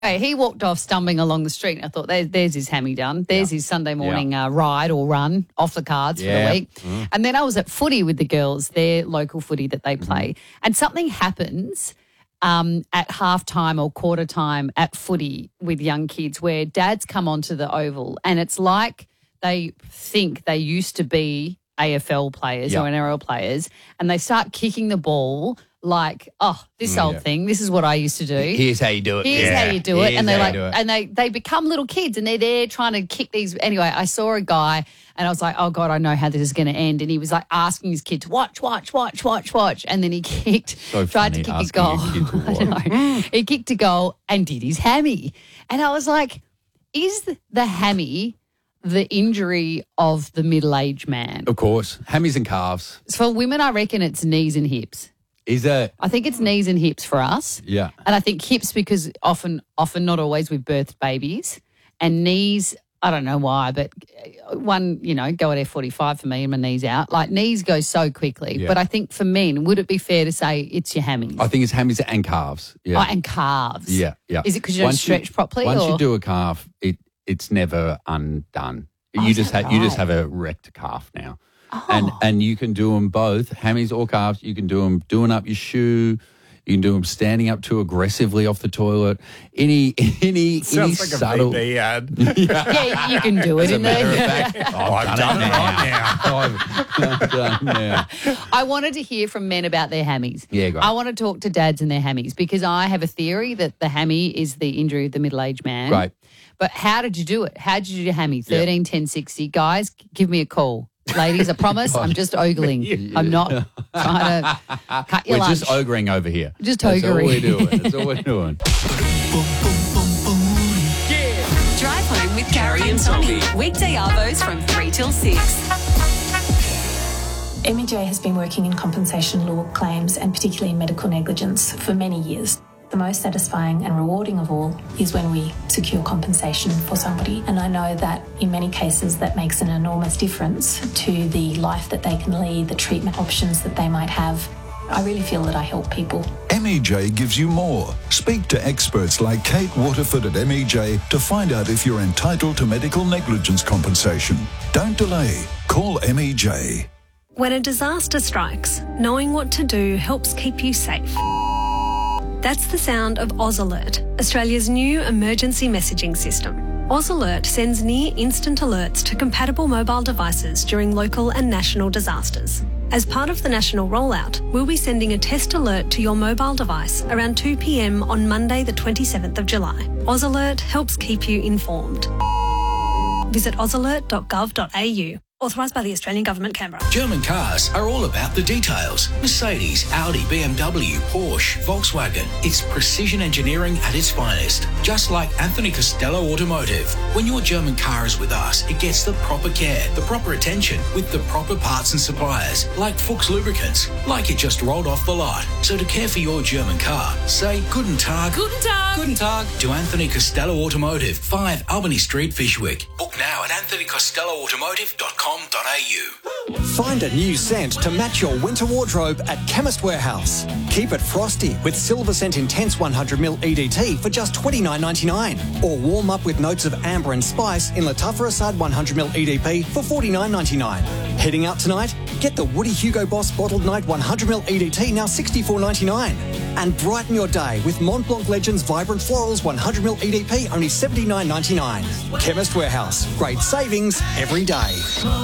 he walked off stumbling along the street. And I thought, there's his hammy done. There's his Sunday morning ride or run off the cards for the week. Mm. And then I was at footy with the girls, their local footy that they play. And something happens at halftime or quarter time at footy with young kids where dads come onto the oval and it's like they think they used to be AFL players or NRL players and they start kicking the ball like, this old thing, this is what I used to do. Here's how you do it. Here's how you do it. And they're like, and they become little kids and they're there trying to kick these. Anyway, I saw a guy and I was like, oh God, I know how this is going to end. And he was like asking his kids, watch. And then he kicked, tried to kick a goal. I know. He kicked a goal and did his hammy. And I was like, is the hammy the injury of the middle-aged man? Of course. Hammies and calves. So for women, I reckon it's knees and hips. Is that? I think it's knees and hips for us. Yeah. And I think hips because often, not always, we've birthed babies. And knees, I don't know why, but one, go at F45 for me and my knees out. Like knees go so quickly. Yeah. But I think for men, would it be fair to say it's your hammies? I think it's hammies and calves. Yeah. Oh, and calves. Yeah. Is it because you don't stretch properly? Once you do a calf, it's never undone. You just have a wrecked calf now. Oh. And you can do them both, hammies or calves. You can do them doing up your shoe. You can do them standing up too aggressively off the toilet. Any Sounds like subtle... a BP ad. Yeah, you can do it in there. I've done it right now. I wanted to hear from men about their hammies. Yeah, great. I want to talk to dads and their hammies because I have a theory that the hammy is the injury of the middle-aged man. Right. But how did you do it? How did you do your hammy? 13 10 60. Guys, give me a call. Ladies, I promise, I'm just ogling. I'm not trying to cut your lunch. We're just ogling over here. Just ogling. That's all we're doing. Drive home with Carrie and Tommy. Weekday arvos from 3 till 6. MEJ has been working in compensation law claims and particularly in medical negligence for many years. The most satisfying and rewarding of all is when we secure compensation for somebody. And I know that in many cases that makes an enormous difference to the life that they can lead, the treatment options that they might have. I really feel that I help people. MEJ gives you more. Speak to experts like Kate Waterford at MEJ to find out if you're entitled to medical negligence compensation. Don't delay. Call MEJ. When a disaster strikes, knowing what to do helps keep you safe. That's the sound of Oz Alert, Australia's new emergency messaging system. Oz Alert sends near instant alerts to compatible mobile devices during local and national disasters. As part of the national rollout, we'll be sending a test alert to your mobile device around 2 p.m. on Monday the 27th of July. Oz Alert helps keep you informed. Visit ozalert.gov.au. Authorised by the Australian Government, Canberra. German cars are all about the details. Mercedes, Audi, BMW, Porsche, Volkswagen. It's precision engineering at its finest. Just like Anthony Costello Automotive. When your German car is with us, it gets the proper care, the proper attention, with the proper parts and suppliers, like Fuchs Lubricants, like it just rolled off the lot. So to care for your German car, say Guten Tag. Guten Tag. Guten Tag to Anthony Costello Automotive, 5 Albany Street, Fyshwick. Book now at anthonycostelloautomotive.com. Find a new scent to match your winter wardrobe at Chemist Warehouse. Keep it frosty with Silver Scent Intense 100ml EDT for just $29.99. Or warm up with notes of amber and spice in Latuffer Assad 100ml EDP for $49.99. Heading out tonight? Get the Woody Hugo Boss Bottled Night 100ml EDT now $64.99. And brighten your day with Mont Blanc Legends Vibrant Florals 100ml EDP only $79.99. Chemist Warehouse. Great savings every day.